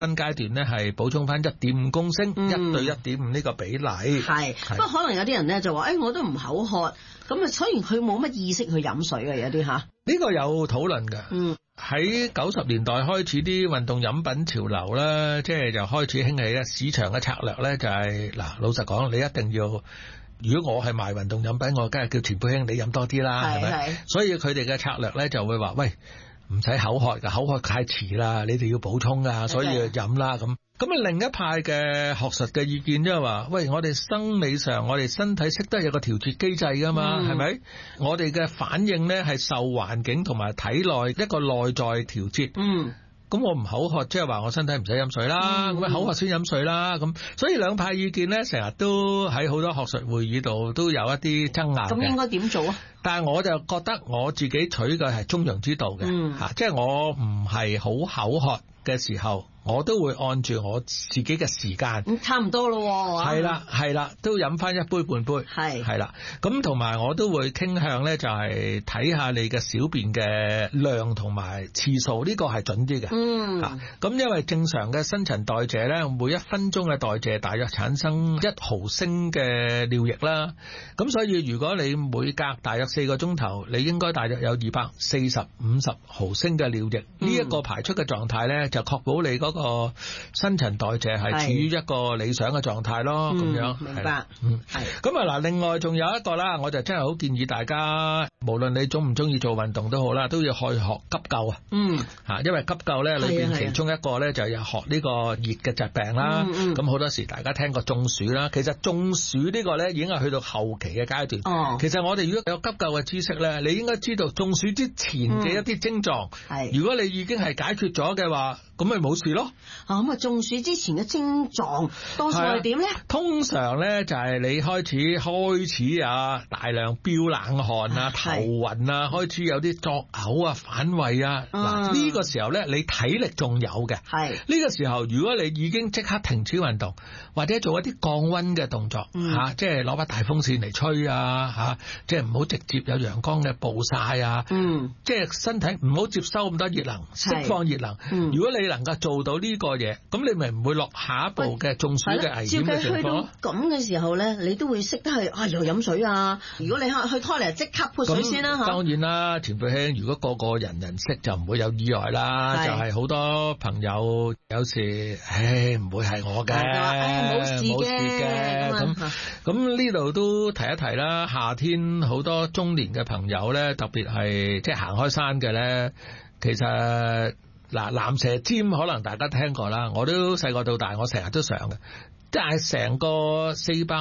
分階段咧係補充翻1.5公升，1對1.5呢個比例。 係，不過可能有啲人咧就話，我都唔口渴，咁啊，雖然佢冇乜意識去飲水嘅，有啲嚇。 呢個有討論㗎。喺90年代開始啲運動飲品潮流咧，即係就開始興起咧。市場嘅策略咧就係嗱，老實講，你一定要。如果我係賣運動飲品，我梗係叫前輩兄你飲多啲啦，係咪？所以佢哋嘅策略咧就會話，喂，唔使口渴㗎，口渴太遲啦，你哋要補充㗎，所以要飲啦咁。咁啊，另一派嘅學術嘅意見即係話，喂，我哋生理上，我哋身體識得有個調節機制㗎嘛，係咪？我哋嘅反應咧係受環境同埋體內一個內在調節。咁我唔口渴，即係話我身體唔使飲水啦，咁口渴先飲水啦，咁所以兩派意見咧，成日都喺好多學術會議度都有一啲爭拗嘅。咁應該點做啊？但係我就覺得我自己取嘅係中庸之道嘅，即係我唔係好口渴嘅時候，我都會按住我自己嘅時間，差唔多咯喎。係啦，都飲翻一杯半杯。係啦，咁同埋我都會傾向咧，就係睇下你嘅小便嘅量同埋次數，呢個係準啲嘅。咁因為正常嘅新陳代謝咧，每1分鐘嘅代謝大約產生1毫升嘅尿液啦。咁所以如果你每隔大約4個鐘頭，你應該大約有240-50毫升嘅尿液。呢一個排出嘅狀態咧，就確保你嗰個新陳代謝係處於一個理想嘅狀態咯。咁樣明白。 咁啊嗱，另外仲有一個啦，我就真係好建議大家，無論你中唔中意做運動都好啦，都要去學急救啊。因為急救咧裏邊其中一個咧就係學呢個熱嘅疾病啦。咁好多時大家聽過中暑啦，其實中暑呢個咧已經係去到後期嘅階段。其實我哋如果有急救嘅知識咧，你應該知道中暑之前嘅一啲症狀。如果你已經係解決咗嘅話，咁咪冇事咯。 咁啊，中暑之前嘅症狀多數係點咧？通常咧就係你開始啊，大量飆冷汗啊，頭暈啊，開始有啲作嘔啊，反胃啊。嗱，呢個時候咧，你體力仲有嘅。呢個時候，如果你已經即刻停止運動，或者做一啲降溫嘅動作，即係攞把大風扇嚟吹啊，即係唔好直接有陽光嘅暴曬啊。即係身體唔好接收咁多熱能，釋放熱能。如果你能夠做到呢個嘢，咁你咪唔會落下一步嘅中暑嘅危險嘅情況。照計去到咁嘅時候咧，你都會識得去又飲水啊。如果你去拖嚟即刻潑水先啦嚇。當然啦，前輩兄，如果個人識就唔會有意外啦。就係好多朋友有時唔會係我嘅，冇事嘅。咁呢度都提一提啦。夏天好多中年嘅朋友咧，特別係即係行開山嘅咧，其實嗱，蚺蛇尖可能大家聽過啦，我都細個到大，我成日都上嘅，即係成個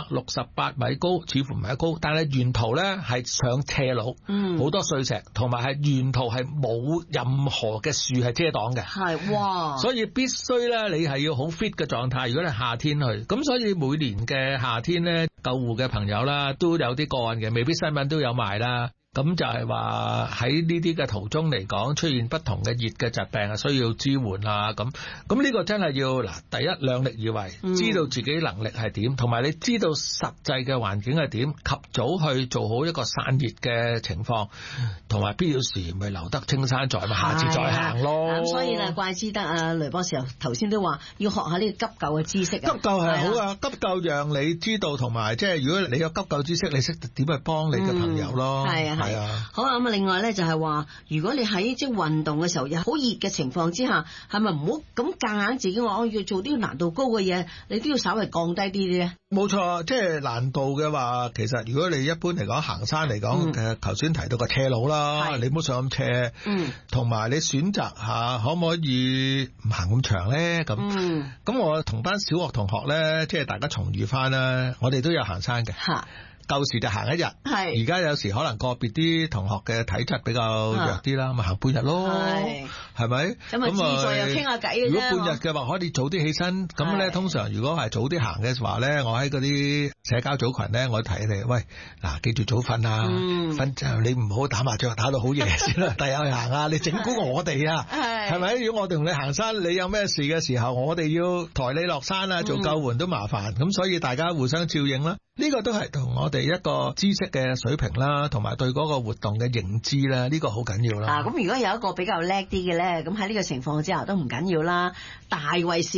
468米高，似乎唔係高，但係沿途咧係上斜路，好多碎石，同埋係沿途係冇任何嘅樹係遮擋嘅，哇！所以必須咧，你係要好 fit 嘅狀態。如果你夏天去，咁所以每年嘅夏天咧，救護嘅朋友啦，都有啲個案嘅，未必新聞都有賣啦。咁就係話喺呢啲嘅途中嚟講，出現不同嘅熱嘅疾病啊，需要支援啊，咁呢個真係要嗱，第一量力而為，知道自己能力係點，同埋你知道實際嘅環境係點，及早去做好一個散熱嘅情況，同埋必要時咪留得青山在，咪下次再行咯。咁所以咧，怪之得啊，雷博士頭先都話要學下呢個急救嘅知識啊。急救係好啊，急救讓你知道，同埋即係如果你有急救知識，你識點去幫你嘅朋友咯。係啊，好啊，咁啊，另外咧就係話，如果你喺即係運動嘅時候，有好熱嘅情況之下，係咪唔好咁夾硬自己話我要做啲難度高嘅嘢，你都要稍微降低啲啲咧？冇錯，即係難度嘅話，其實如果你一般嚟講行山嚟講，其實頭先提到個斜路啦，你唔好上咁斜，同埋你選擇下可唔可以唔行咁長咧？咁我同班小學同學咧，即係大家重遇翻啦，我哋都有行山嘅。舊時就行一日，而家有時可能個別啲同學嘅體質比較弱啲啦，咪行半日咯，係咪？咁啊，自在又傾下偈。如果半日嘅話，可以早啲起身。咁咧，通常如果係早啲行嘅話咧，我喺嗰啲社交組群咧，我提你，喂，嗱，記住早瞓啊，瞓之後你唔好打麻雀打到好夜先啦，第日去行啊，你整蠱我哋啊，係咪？如果我哋同你行山，你有咩事嘅時候，我哋要抬你落山啊，做救援都麻煩。咁所以大家互相照應啦。呢個都係同我哋一個知識嘅水平啦，同埋對嗰個活動嘅認知啦，呢個好緊要啦。咁如果有一個比較叻啲嘅咧，咁喺呢個情況之下都唔緊要啦，大衛士。